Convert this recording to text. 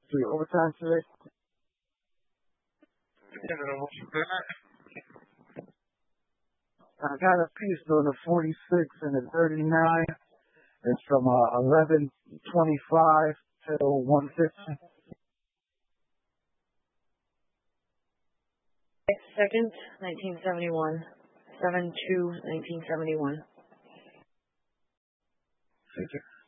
3 overtime today. I got a piece on the 46 and the 39. It's from 11:25 till 1:50. 2nd, 1971. 7/2/1971. Thank you.